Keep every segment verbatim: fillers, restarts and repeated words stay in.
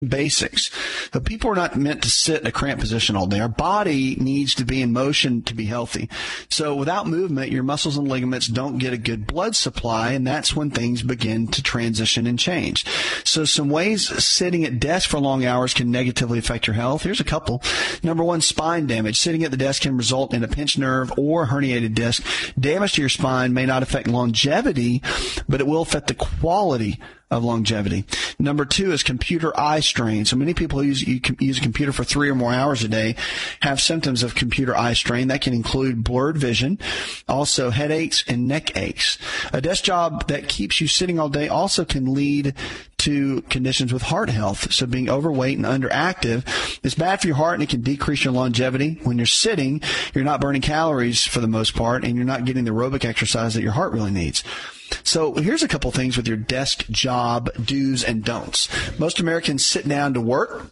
basics. But people are not meant to sit in a cramped position all day. Our body needs to be in motion to be healthy. So without movement, your muscles and ligaments don't get a good blood supply, and that's when things begin to transition and change. So some ways sitting at desk for long hours can negatively affect your health. Here's a couple. Number one, spine damage. Sitting at the desk can result in a pinched nerve or herniated disc. Damage to your spine may not affect longevity, but it will affect the quality of longevity. Number two is computer eye strain. So many people who use, use a computer for three or more hours a day have symptoms of computer eye strain. That can include blurred vision, also headaches and neck aches. A desk job that keeps you sitting all day also can lead to conditions with heart health. So being overweight and underactive is bad for your heart, and it can decrease your longevity. When you're sitting, you're not burning calories for the most part, and you're not getting the aerobic exercise that your heart really needs. So here's a couple things with your desk job do's and don'ts. Most Americans sit down to work,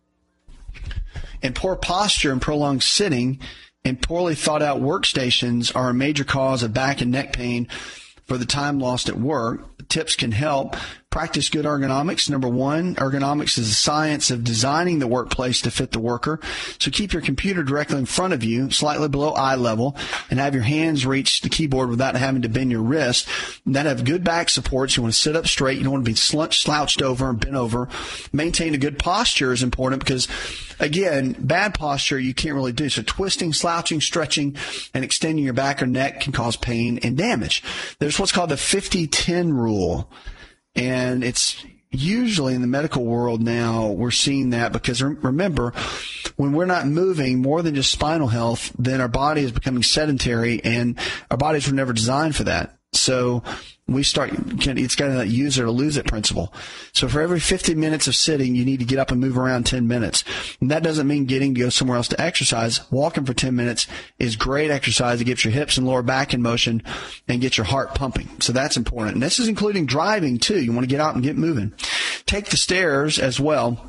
and poor posture and prolonged sitting and poorly thought out workstations are a major cause of back and neck pain for the time lost at work. Tips can help. Practice good ergonomics. Number one, ergonomics is the science of designing the workplace to fit the worker. So keep your computer directly in front of you, slightly below eye level, and have your hands reach the keyboard without having to bend your wrist. And then have good back supports. You want to sit up straight. You don't want to be slouched over and bent over. Maintain a good posture is important because, again, bad posture you can't really do. So twisting, slouching, stretching, and extending your back or neck can cause pain and damage. There's what's called the fifty ten rule. And it's usually in the medical world now we're seeing that because, remember, when we're not moving more than just spinal health, then our body is becoming sedentary, and our bodies were never designed for that. So we start, it's kind of that use it or lose it principle. So for every fifty minutes of sitting, you need to get up and move around ten minutes. And that doesn't mean getting to go somewhere else to exercise. Walking for ten minutes is great exercise. It gets your hips and lower back in motion and get your heart pumping. So that's important. And this is including driving too. You want to get out and get moving. Take the stairs as well.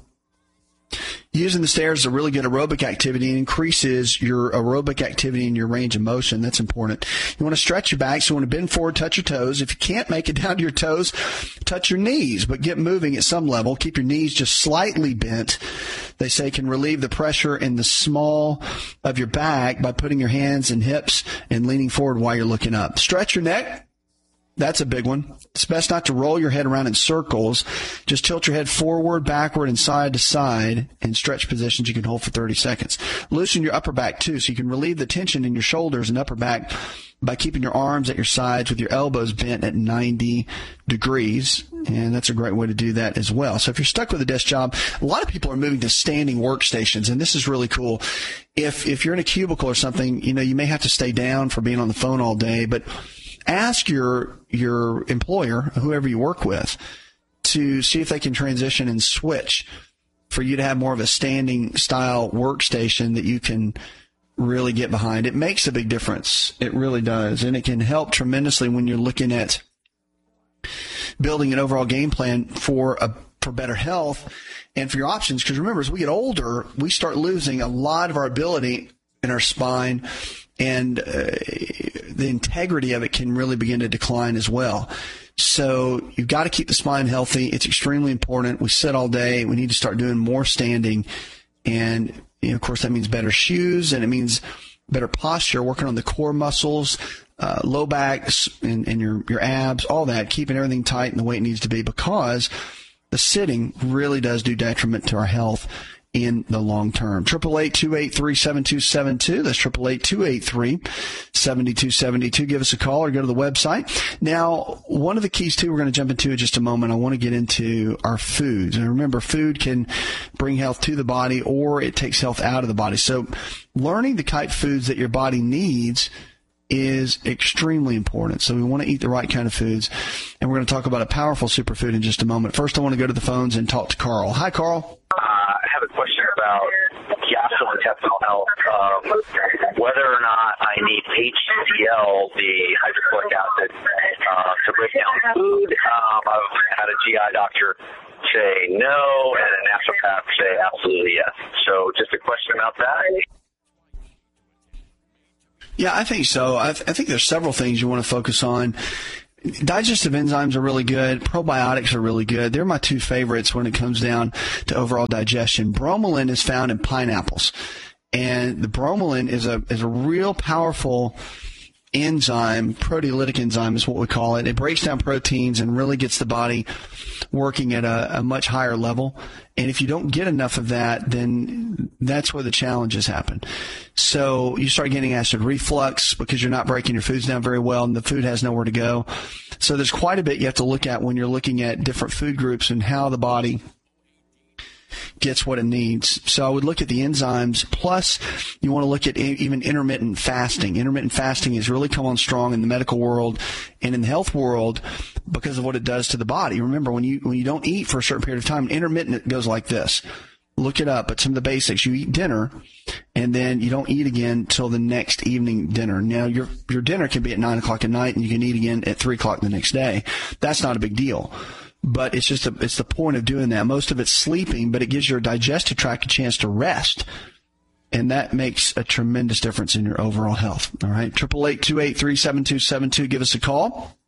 Using the stairs is a really good aerobic activity and increases your aerobic activity and your range of motion. That's important. You want to stretch your back, so you want to bend forward, touch your toes. If you can't make it down to your toes, touch your knees, but get moving at some level. Keep your knees just slightly bent. They say can relieve the pressure in the small of your back by putting your hands and hips and leaning forward while you're looking up. Stretch your neck. That's a big one. It's best not to roll your head around in circles. Just tilt your head forward, backward, and side to side in stretch positions you can hold for thirty seconds. Loosen your upper back, too, so you can relieve the tension in your shoulders and upper back by keeping your arms at your sides with your elbows bent at ninety degrees. And that's a great way to do that as well. So if you're stuck with a desk job, a lot of people are moving to standing workstations, and this is really cool. If, if you're in a cubicle or something, you know, you may have to stay down for being on the phone all day, but ask your your employer, whoever you work with, to see if they can transition and switch for you to have more of a standing style workstation that you can really get behind. It makes a big difference. It really does. And it can help tremendously when you're looking at building an overall game plan for a for better health and for your options. Because remember, as we get older, we start losing a lot of our ability in our spine, and uh, the integrity of it can really begin to decline as well. So you've got to keep the spine healthy. It's extremely important. We sit all day. We need to start doing more standing. And, you know, of course, that means better shoes, and it means better posture, working on the core muscles, uh, low backs, and, and your, your abs, all that, keeping everything tight and the way it needs to be, because the sitting really does do detriment to our health in the long term. Triple eight two eight three seven two seven two. That's triple eight two eight three seven two seven two. Give us a call or go to the website. Now, one of the keys too, we're going to jump into in just a moment. I want to get into our foods. And remember, food can bring health to the body, or it takes health out of the body. So learning the type of foods that your body needs is extremely important. So we want to eat the right kind of foods. And we're going to talk about a powerful superfood in just a moment. First, I want to go to the phones and talk to Carl. Hi, Carl. Uh, I have a question about gastrointestinal health, um, whether or not I need H C L, the hydrochloric acid, uh, to break down food. Um, I've had a G I doctor say no, and a naturopath say absolutely yes. So just a question about that. Yeah, I think so. I, th- I think there's several things you want to focus on. digestive enzymes are really good. Probiotics are really good. They're my two favorites when it comes down to overall digestion. Bromelain is found in pineapples. And the bromelain is a is a real powerful enzyme, proteolytic enzyme is what we call it. It breaks down proteins and really gets the body working at a, a much higher level. And if you don't get enough of that, then that's where the challenges happen. So you start getting acid reflux because you're not breaking your foods down very well and the food has nowhere to go. So there's quite a bit you have to look at when you're looking at different food groups and how the body gets what it needs. So I would look at the enzymes. Plus, you want to look at even intermittent fasting. Intermittent fasting has really come on strong in the medical world and in the health world because of what it does to the body. Remember, when you when you don't eat for a certain period of time, intermittent goes like this. Look it up. But some of the basics. You eat dinner, and then you don't eat again till the next evening dinner. Now, your your dinner can be at nine o'clock at night, and you can eat again at three o'clock the next day. That's not a big deal. But it's just a, it's the point of doing that. Most of it's sleeping, but it gives your digestive tract a chance to rest. And that makes a tremendous difference in your overall health. All right. eight eight eight, two eight three, seven two seven two. Give us a call.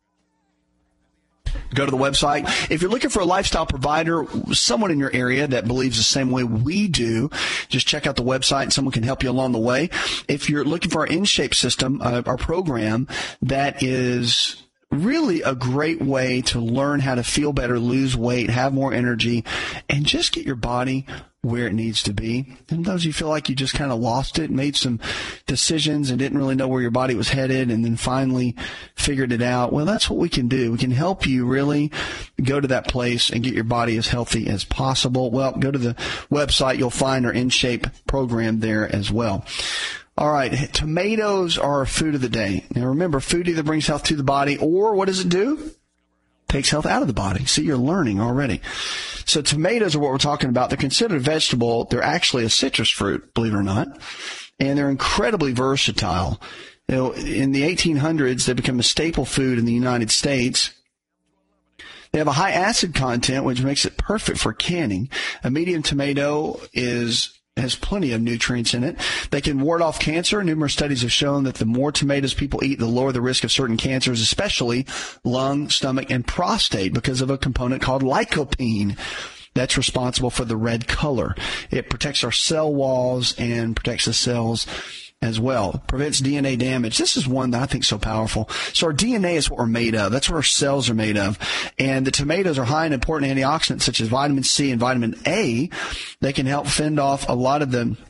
Go to the website. If you're looking for a lifestyle provider, someone in your area that believes the same way we do, just check out the website and someone can help you along the way. If you're looking for our InShape system, uh, our program, that is really a great way to learn how to feel better, lose weight, have more energy, and just get your body where it needs to be. And those you feel like you just kind of lost it, made some decisions and didn't really know where your body was headed, and then finally figured it out. Well, that's what we can do. We can help you really go to that place and get your body as healthy as possible. Well, go to the website. You'll find our InShape program there as well. All right, tomatoes are food of the day. Now remember, food either brings health to the body or what does it do? Takes health out of the body. See, you're learning already. So tomatoes are what we're talking about. They're considered a vegetable. They're actually a citrus fruit, believe it or not. And they're incredibly versatile. You know, in the eighteen hundreds, they become a staple food in the United States. They have a high acid content, which makes it perfect for canning. A medium tomato is has plenty of nutrients in it. They can ward off cancer. Numerous studies have shown that the more tomatoes people eat, the lower the risk of certain cancers, especially lung, stomach, and prostate, because of a component called lycopene that's responsible for the red color. It protects our cell walls and protects the cells as well. Prevents D N A damage. This is one that I think is so powerful. So our D N A is what we're made of. That's what our cells are made of. And the tomatoes are high in important antioxidants such as vitamin C and vitamin A. They can help fend off a lot of the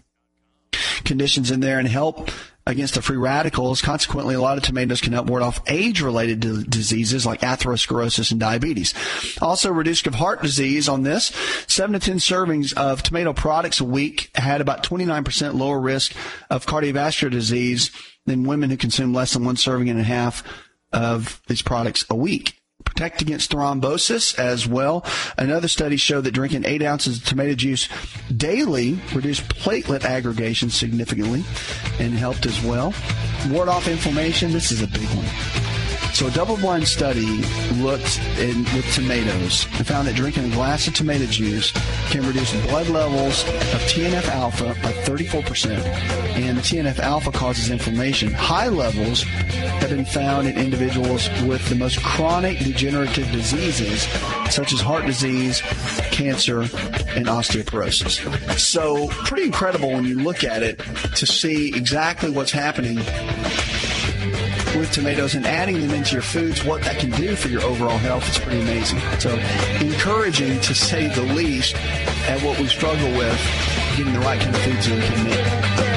conditions in there and help against the free radicals. Consequently, a lot of tomatoes can help ward off age-related d- diseases like atherosclerosis and diabetes. Also, reduce risk of heart disease on this. Seven to ten servings of tomato products a week had about twenty-nine percent lower risk of cardiovascular disease than women who consume less than one serving and a half of these products a week. Protect against thrombosis as well. Another study showed that drinking eight ounces of tomato juice daily reduced platelet aggregation significantly and helped as well. Ward off inflammation. This is a big one. So a double-blind study looked in, with tomatoes and found that drinking a glass of tomato juice can reduce blood levels of T N F alpha by thirty-four percent. And T N F alpha causes inflammation. High levels have been found in individuals with the most chronic degenerative diseases, such as heart disease, cancer, and osteoporosis. So pretty incredible when you look at it to see exactly what's happening with tomatoes and adding them into your foods, what that can do for your overall health is pretty amazing. So encouraging, to say the least, at what we struggle with, getting the right kind of foods in can make.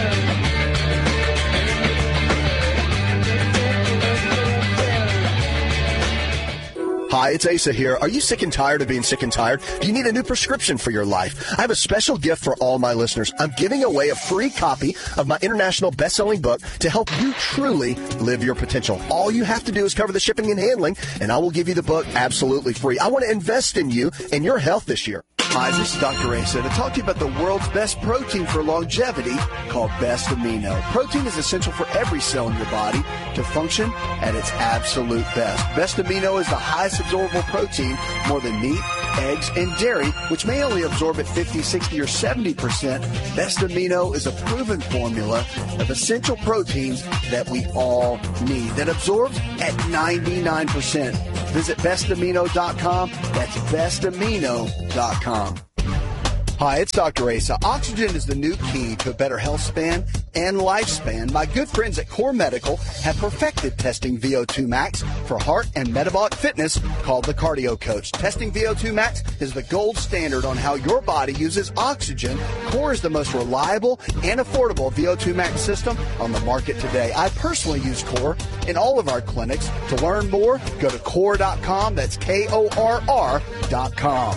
Hi, it's Asa here. Are you sick and tired of being sick and tired? Do you need a new prescription for your life? I have a special gift for all my listeners. I'm giving away a free copy of my international best-selling book to help you truly live your potential. All you have to do is cover the shipping and handling, and I will give you the book absolutely free. I want to invest in you and your health this year. Hi, this is Doctor Asa to talk to you about the world's best protein for longevity called Best Amino. Protein is essential for every cell in your body to function at its absolute best. Best Amino is the highest absorbable protein, more than meat, eggs, and dairy, which may only absorb at fifty, sixty, or seventy percent, Best Amino is a proven formula of essential proteins that we all need that absorbs at ninety-nine percent. Visit best amino dot com. That's best amino dot com. Hi, it's Doctor Asa. Oxygen is the new key to a better health span and lifespan. My good friends at Core Medical have perfected testing V O two max for heart and metabolic fitness called the Cardio Coach. Testing V O two max is the gold standard on how your body uses oxygen. Core is the most reliable and affordable V O two max system on the market today. I personally use Core in all of our clinics. To learn more, go to core dot com. That's K O R R dot com.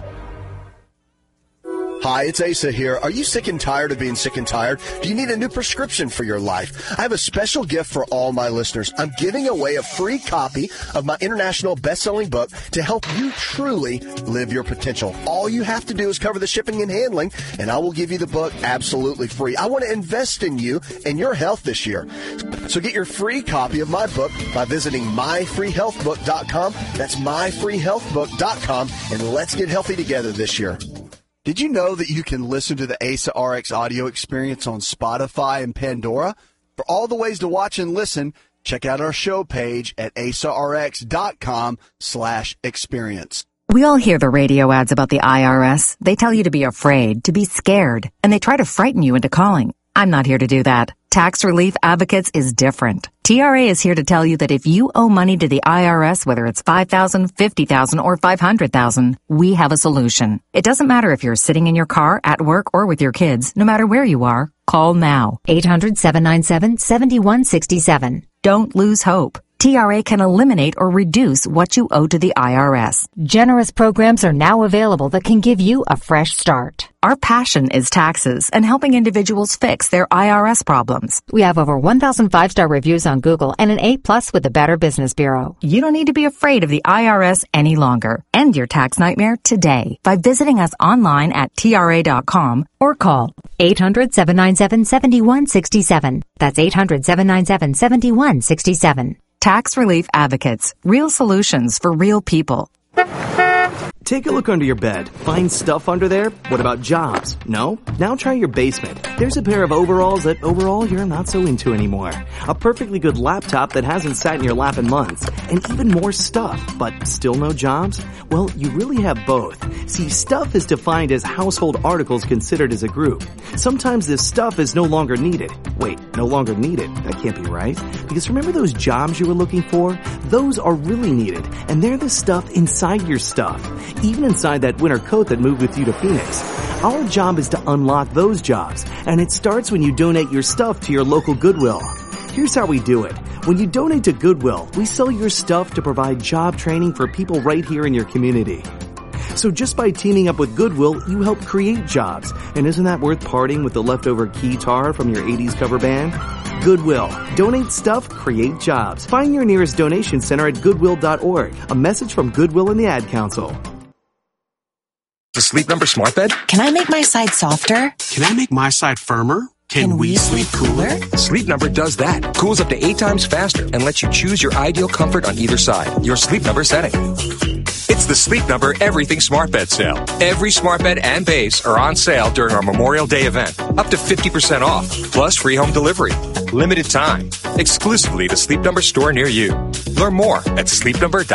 Hi, it's Asa here. Are you sick and tired of being sick and tired? Do you need a new prescription for your life? I have a special gift for all my listeners. I'm giving away a free copy of my international best-selling book to help you truly live your potential. All you have to do is cover the shipping and handling, and I will give you the book absolutely free. I want to invest in you and your health this year. So get your free copy of my book by visiting my free health book dot com. That's my free health book dot com, and let's get healthy together this year. Did you know that you can listen to the Asa R X audio experience on Spotify and Pandora? For all the ways to watch and listen, check out our show page at asa r x dot com slash experience. We all hear the radio ads about the I R S. They tell you to be afraid, to be scared, and they try to frighten you into calling. I'm not here to do that. Tax Relief Advocates is different. T R A is here to tell you that if you owe money to the I R S, whether it's five thousand dollars, fifty thousand dollars, or five hundred thousand dollars, we have a solution. It doesn't matter if you're sitting in your car, at work, or with your kids. No matter where you are, call now. eight hundred, seven nine seven, seven one six seven. Don't lose hope. T R A can eliminate or reduce what you owe to the I R S. Generous programs are now available that can give you a fresh start. Our passion is taxes and helping individuals fix their I R S problems. We have over one thousand five-star reviews on Google and an A plus with the Better Business Bureau. You don't need to be afraid of the I R S any longer. End your tax nightmare today by visiting us online at T R A dot com or call eight hundred, seven nine seven, seven one six seven. That's eight hundred, seven nine seven, seven one six seven. Tax Relief Advocates. Real solutions for real people. Take a look under your bed. Find stuff under there? What about jobs? No? Now try your basement. There's a pair of overalls that overall you're not so into anymore. A perfectly good laptop that hasn't sat in your lap in months. And even more stuff, but still no jobs? Well, you really have both. See, stuff is defined as household articles considered as a group. Sometimes this stuff is no longer needed. Wait, no longer needed? That can't be right. Because remember those jobs you were looking for? Those are really needed. And they're the stuff inside your stuff. Even inside that winter coat that moved with you to Phoenix. Our job is to unlock those jobs, and it starts when you donate your stuff to your local Goodwill. Here's how we do it. When you donate to Goodwill, we sell your stuff to provide job training for people right here in your community. So just by teaming up with Goodwill, you help create jobs. And isn't that worth parting with the leftover keytar from your eighties cover band? Goodwill. Donate stuff, create jobs. Find your nearest donation center at goodwill dot org. A message from Goodwill and the Ad Council. The Sleep Number Smart Bed? Can I make my side softer? Can I make my side firmer? Can, Can we, we sleep cooler? Sleep Number does that. Cools up to eight times faster and lets you choose your ideal comfort on either side. Your Sleep Number setting. It's the Sleep Number Everything Smart Bed sale. Every smart bed and base are on sale during our Memorial Day event. Up to fifty percent off, plus free home delivery. Limited time. Exclusively the Sleep Number store near you. Learn more at sleep number dot com.